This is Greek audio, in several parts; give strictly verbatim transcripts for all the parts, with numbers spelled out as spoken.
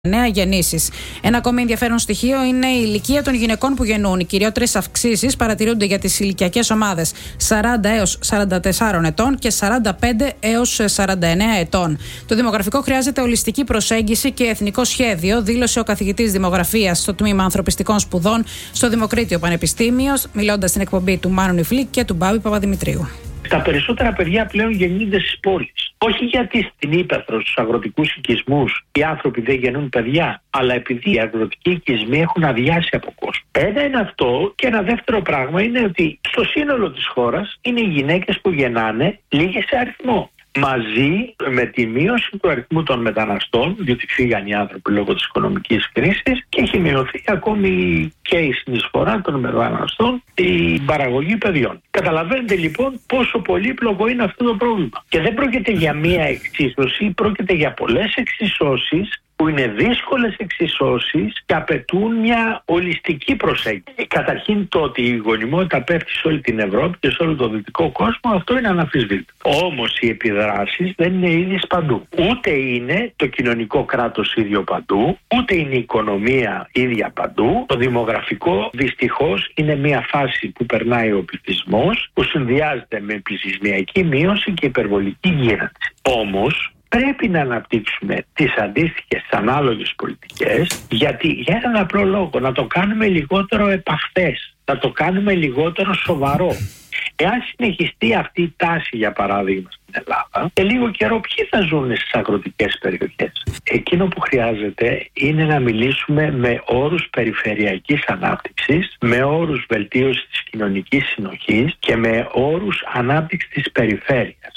Νέα γεννήσεις. Ένα ακόμη ενδιαφέρον στοιχείο είναι η ηλικία των γυναικών που γεννούν. Οι κυριότερες αυξήσεις παρατηρούνται για τις ηλικιακές ομάδες σαράντα έως σαράντα τέσσερα ετών και σαράντα πέντε έως σαράντα εννέα ετών. Το δημογραφικό χρειάζεται ολιστική προσέγγιση και εθνικό σχέδιο, δήλωσε ο καθηγητής δημογραφίας στο Τμήμα Ανθρωπιστικών Σπουδών στο Δημοκρίτιο Πανεπιστήμιο, μιλώντας στην εκπομπή του Μάνου Νιφλή και του Μπάμπη Παπαδημητρίου. Τα περισσότερα παιδιά πλέον γεννιούνται στις πόλεις. Όχι γιατί στην ύπαιθρο, στους αγροτικούς οικισμούς, οι άνθρωποι δεν γεννούν παιδιά, αλλά επειδή οι αγροτικοί οικισμοί έχουν αδειάσει από κόσμο. Ένα είναι αυτό, και ένα δεύτερο πράγμα είναι ότι στο σύνολο της χώρας είναι οι γυναίκες που γεννάνε λίγες σε αριθμό. Μαζί με τη μείωση του αριθμού των μεταναστών, διότι φύγαν οι άνθρωποι λόγω της οικονομικής κρίσης, και έχει μειωθεί ακόμη και η συνεισφορά των μεταναστών στην παραγωγή παιδιών. Καταλαβαίνετε λοιπόν πόσο πολύπλοκο είναι αυτό το πρόβλημα. Και δεν πρόκειται για μία εξίσωση, πρόκειται για πολλές εξισώσεις που είναι δύσκολες εξισώσεις και απαιτούν μια ολιστική προσέγγιση. Καταρχήν το ότι η γονιμότητα πέφτει σε όλη την Ευρώπη και σε όλο τον δυτικό κόσμο, αυτό είναι αναμφισβήτητο. Όμως οι επιδράσεις δεν είναι ίδιες παντού. Ούτε είναι το κοινωνικό κράτος ίδιο παντού, ούτε είναι η οικονομία ίδια παντού. Το δημογραφικό δυστυχώς είναι μια φάση που περνάει ο πληθυσμός, που συνδυάζεται με πληθυσμιακή μείωση και υπερβολική γύρανση. Όμως πρέπει να αναπτύξουμε τις αντίστοιχες ανάλογες πολιτικές, γιατί για έναν απλό λόγο, να το κάνουμε λιγότερο επαχθές, να το κάνουμε λιγότερο σοβαρό. Εάν συνεχιστεί αυτή η τάση, για παράδειγμα στην Ελλάδα, σε λίγο καιρό ποιοι θα ζουν στις αγροτικές περιοχές? Εκείνο που χρειάζεται είναι να μιλήσουμε με όρους περιφερειακής ανάπτυξης, με όρους βελτίωσης της κοινωνικής συνοχής και με όρους ανάπτυξης της περιφέρειας.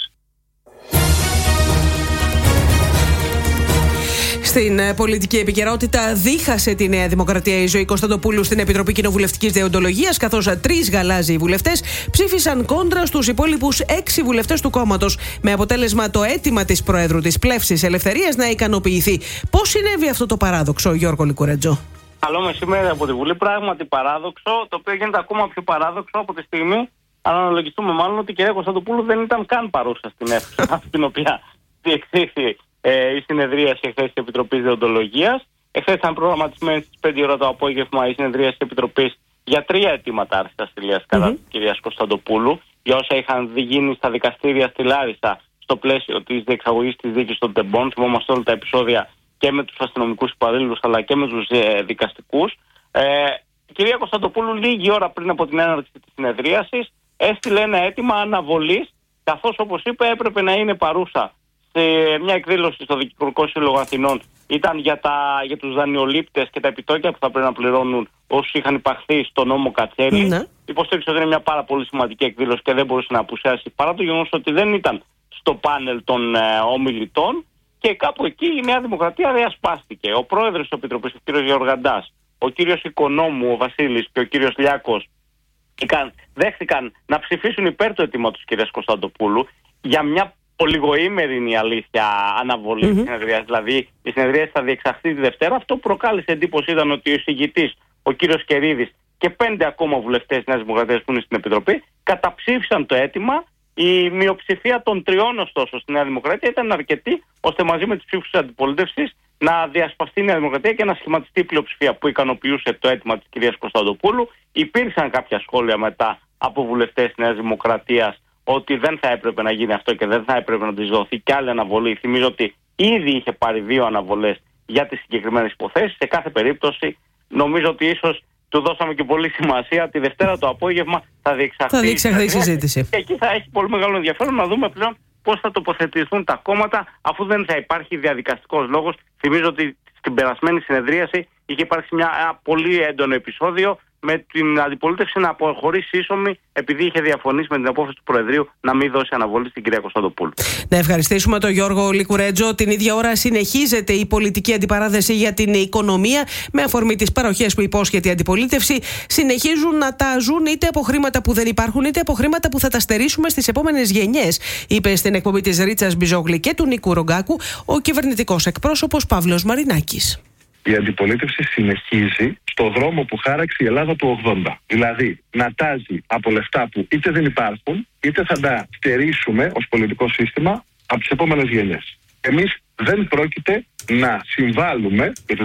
Στην πολιτική επικαιρότητα, δίχασε τη Νέα Δημοκρατία η Ζωή Κωνσταντοπούλου στην Επιτροπή Κοινοβουλευτικής Δεοντολογίας, καθώς τρεις γαλάζιοι βουλευτές ψήφισαν κόντρα στους υπόλοιπους έξι βουλευτές του κόμματος, με αποτέλεσμα το αίτημα της Προέδρου της Πλεύσης Ελευθερίας να ικανοποιηθεί. Πώς συνέβη αυτό το παράδοξο, Γιώργο Λικουρέτζο? Καλό μεσημέρι από τη Βουλή. Πράγματι παράδοξο, το οποίο γίνεται ακόμα πιο παράδοξο από τη στιγμή, αν αναλογιστούμε μάλλον, ότι η κυρία Κωνσταντοπούλου δεν ήταν καν παρούσα στην αίθουσα στην οποία διεξήχθη η συνεδρίαση εχθές της Επιτροπής Δεοντολογίας. Εχθές ήταν προγραμματισμένη στις πέντε ώρα το απόγευμα η συνεδρίαση της Επιτροπής για τρία αιτήματα άρσης ασυλίας mm-hmm. κατά της κυρίας Κωνσταντοπούλου, για όσα είχαν γίνει στα δικαστήρια στη Λάρισα στο πλαίσιο της διεξαγωγής της δίκης των τεμπών. Θυμόμαστε όλα τα επεισόδια και με τους αστυνομικούς υπαλλήλους αλλά και με τους ε, δικαστικούς. Ε, η κυρία Κωνσταντοπούλου, λίγη ώρα πριν από την έναρξη της συνεδρίασης, έστειλε ένα αίτημα αναβολής, καθώς, όπως είπε, έπρεπε να είναι παρούσα σε μια εκδήλωση στο Δικηγορικό Σύλλογο Αθηνών. Ήταν για, τα, για τους δανειολήπτες και τα επιτόκια που θα πρέπει να πληρώνουν όσους είχαν υπαχθεί στο νόμο Κατσέλη. Ναι. Υποστήριξε ότι είναι μια πάρα πολύ σημαντική εκδήλωση και δεν μπορούσε να απουσιάσει, παρά το γεγονός ότι δεν ήταν στο πάνελ των ε, ομιλητών. Και κάπου εκεί η Νέα Δημοκρατία διασπάστηκε. Ο πρόεδρος της Επιτροπής, ο κ. Γεωργαντάς, ο κ. Οικονόμου, ο Βασίλης και ο κ. Λιάκος δέχτηκαν να ψηφίσουν υπέρ του αιτήματος της κ. Κωνσταντοπούλου για μια ολιγοήμερη είναι η αλήθεια αναβολή mm-hmm. της συνεδρίας. Δηλαδή η συνεδρία θα διεξαχθεί τη Δευτέρα. Αυτό που προκάλεσε εντύπωση ήταν ότι ο εισηγητής, ο κύριος Κερίδης, και πέντε ακόμα βουλευτές της Νέας Δημοκρατίας που είναι στην Επιτροπή καταψήφισαν το αίτημα. Η μειοψηφία των τριών, ωστόσο, στη Νέα Δημοκρατία ήταν αρκετή ώστε μαζί με τις ψήφους της αντιπολίτευσης να διασπαστεί η Νέα Δημοκρατία και να σχηματιστεί η πλειοψηφία που ικανοποιούσε το αίτημα της κυρίας Κωνσταντοπούλου. Υπήρξαν κάποια σχόλια μετά από βουλευτές της Νέας Δημοκρατίας ότι δεν θα έπρεπε να γίνει αυτό και δεν θα έπρεπε να της δοθεί κι άλλη αναβολή. Θυμίζω ότι ήδη είχε πάρει δύο αναβολές για τις συγκεκριμένες υποθέσεις. Σε κάθε περίπτωση, νομίζω ότι ίσως του δώσαμε και πολύ σημασία. Τη Δευτέρα το απόγευμα θα διεξαχθεί η συζήτηση. Και εκεί θα έχει πολύ μεγάλο ενδιαφέρον να δούμε πλέον πώς θα τοποθετηθούν τα κόμματα, αφού δεν θα υπάρχει διαδικαστικός λόγος. Θυμίζω ότι στην περασμένη συνεδρίαση είχε υπάρξει μια, ένα πολύ έντονο επεισόδιο με την αντιπολίτευση να αποχωρήσει ίσομη επειδή είχε διαφωνήσει με την απόφαση του Προεδρείου να μην δώσει αναβολή στην κυρία Κωνσταντοπούλου. Να ευχαριστήσουμε τον Γιώργο Λικουρέτζο. Την ίδια ώρα συνεχίζεται η πολιτική αντιπαράθεση για την οικονομία, με αφορμή τις παροχές που υπόσχεται η αντιπολίτευση. Συνεχίζουν να τα ζουν είτε από χρήματα που δεν υπάρχουν, είτε από χρήματα που θα τα στερήσουμε στις επόμενες γενιές, είπε στην εκπομπή της Ρίτσας Μπιζόγλη και του Νίκου Ρογκάκου ο κυβερνητικός εκπρόσωπος Παύλος Μαρινάκης. Η αντιπολίτευση συνεχίζει στο δρόμο που χάραξε η Ελλάδα του ογδόντα. Δηλαδή να τάζει από λεφτά που είτε δεν υπάρχουν, είτε θα τα στερήσουμε ως πολιτικό σύστημα από τις επόμενες γενιές. Εμείς δεν πρόκειται να συμβάλλουμε,